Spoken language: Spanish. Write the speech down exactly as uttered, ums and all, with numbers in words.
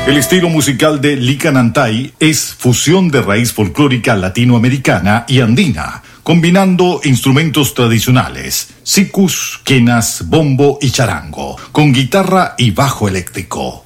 El estilo musical de Licanantay es fusión de raíz folclórica latinoamericana y andina, combinando instrumentos tradicionales, sikus, quenas, bombo y charango, con guitarra y bajo eléctrico.